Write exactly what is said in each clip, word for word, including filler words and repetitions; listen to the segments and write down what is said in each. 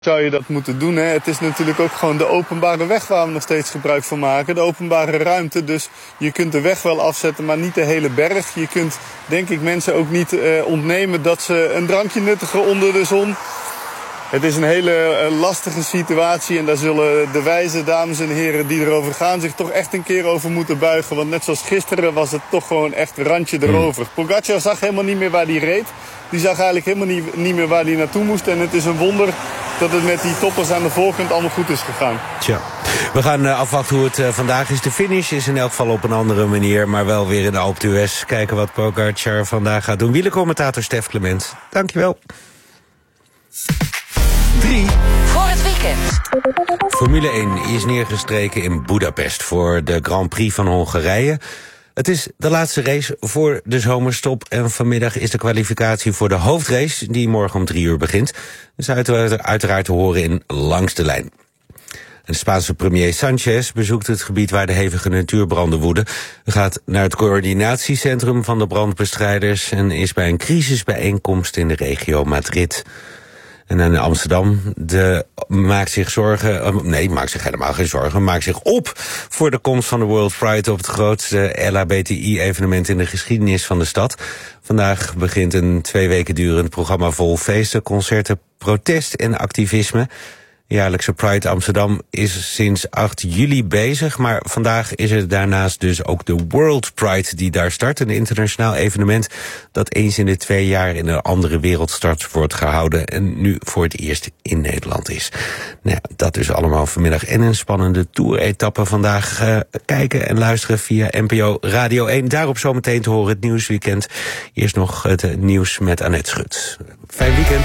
Zou je dat moeten doen, hè? Het is natuurlijk ook gewoon de openbare weg waar we nog steeds gebruik van maken. De openbare ruimte, dus je kunt de weg wel afzetten, maar niet de hele berg. Je kunt, denk ik, mensen ook niet uh, ontnemen dat ze een drankje nuttigen onder de zon. Het is een hele uh, lastige situatie en daar zullen de wijze dames en heren die erover gaan zich toch echt een keer over moeten buigen. Want net zoals gisteren was het toch gewoon echt randje erover. Mm. Pogacar zag helemaal niet meer waar hij reed. Die zag eigenlijk helemaal niet, niet meer waar hij naartoe moest. En het is een wonder dat het met die toppers aan de voorkant allemaal goed is gegaan. Tja, we gaan uh, afwachten hoe het uh, vandaag is. De finish is in elk geval op een andere manier, maar wel weer in de Alpe d'Huez. Kijken wat Pogacar vandaag gaat doen. Wielercommentator Stef Clement, dankjewel. drie voor het weekend. Formule één is neergestreken in Budapest voor de Grand Prix van Hongarije. Het is de laatste race voor de zomerstop en vanmiddag is de kwalificatie voor de hoofdrace die morgen om drie uur begint. Dus uiteraard, uiteraard te horen in Langs de Lijn. De Spaanse premier Sanchez bezoekt het gebied waar de hevige natuurbranden woeden. Hij gaat naar het coördinatiecentrum van de brandbestrijders en is bij een crisisbijeenkomst in de regio Madrid. En in Amsterdam de, maakt zich zorgen, nee, maakt zich helemaal geen zorgen, maakt zich op voor de komst van de World Pride op het grootste L H B T I-evenement in de geschiedenis van de stad. Vandaag begint een twee weken durend programma vol feesten, concerten, protest en activisme. De jaarlijkse Pride Amsterdam is sinds acht juli bezig, maar vandaag is er daarnaast dus ook de World Pride die daar start. Een internationaal evenement dat eens in de twee jaar in een andere wereldstad wordt gehouden en nu voor het eerst in Nederland is. Nou ja, dat dus allemaal vanmiddag en een spannende tour-etappe vandaag. Uh, kijken en luisteren via N P O Radio één. Daarop zometeen te horen het nieuwsweekend. Eerst nog het uh, nieuws met Annette Schut. Fijn weekend.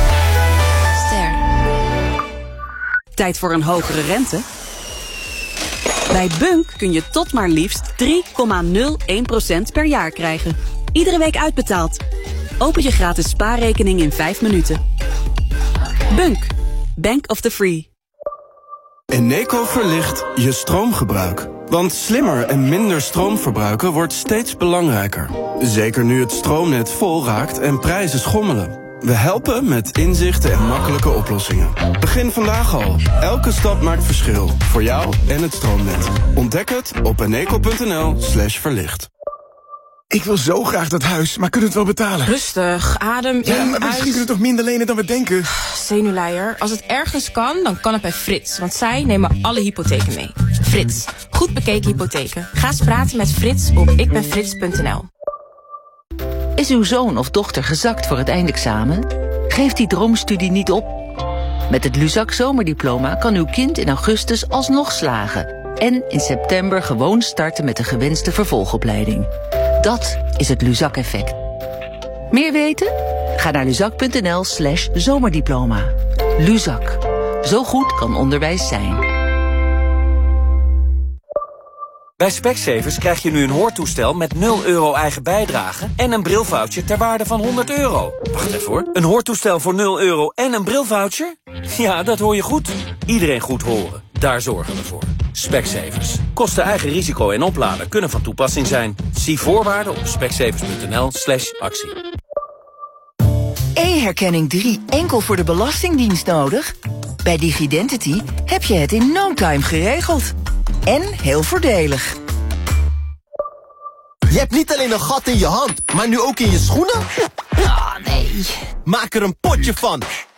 Tijd voor een hogere rente? Bij Bunk kun je tot maar liefst drie komma nul één procent per jaar krijgen. Iedere week uitbetaald. Open je gratis spaarrekening in vijf minuten. Bunk. Bank of the Free. Eneco verlicht je stroomgebruik. Want slimmer en minder stroom verbruiken wordt steeds belangrijker. Zeker nu het stroomnet vol raakt en prijzen schommelen. We helpen met inzichten en makkelijke oplossingen. Begin vandaag al. Elke stap maakt verschil. Voor jou en het stroomnet. Ontdek het op eneco.nl slash verlicht. Ik wil zo graag dat huis, maar kunnen we het wel betalen? Rustig, adem in, ja, maar misschien kunnen we toch minder lenen dan we denken? Zenuwleier, als het ergens kan, dan kan het bij Frits. Want zij nemen alle hypotheken mee. Frits, goed bekeken hypotheken. Ga eens praten met Frits op ikbenfrits punt n l. Is uw zoon of dochter gezakt voor het eindexamen? Geef die droomstudie niet op. Met het Luzak zomerdiploma kan uw kind in augustus alsnog slagen. En in september gewoon starten met de gewenste vervolgopleiding. Dat is het Luzak-effect. Meer weten? Ga naar luzak.nl slash zomerdiploma. Luzak. Zo goed kan onderwijs zijn. Bij Specsavers krijg je nu een hoortoestel met nul euro eigen bijdrage en een brilvoucher ter waarde van honderd euro. Wacht even hoor. Een hoortoestel voor nul euro en een brilvoucher? Ja, dat hoor je goed. Iedereen goed horen. Daar zorgen we voor. Specsavers. Kosten eigen risico en opladen kunnen van toepassing zijn. Zie voorwaarden op specsavers.nl slash actie. E-herkenning drie enkel voor de Belastingdienst nodig? Bij Digidentity heb je het in no time geregeld. En heel voordelig. Je hebt niet alleen een gat in je hand, maar nu ook in je schoenen? Ah, nee. Maak er een potje van.